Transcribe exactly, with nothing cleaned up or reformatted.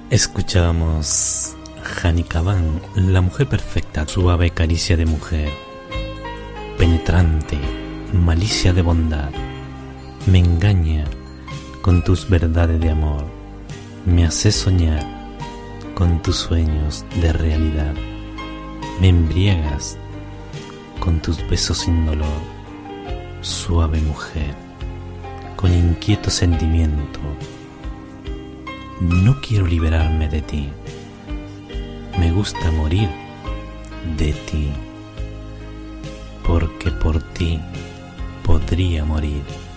Escuchábamos Hani Kaban, la mujer perfecta, suave caricia de mujer, penetrante, malicia de bondad, me engaña con tus verdades de amor, me hace soñar con tus sueños de realidad, me embriagas con tus besos sin dolor, suave mujer, con inquieto sentimiento. No quiero liberarme de ti, me gusta morir de ti, porque por ti podría morir.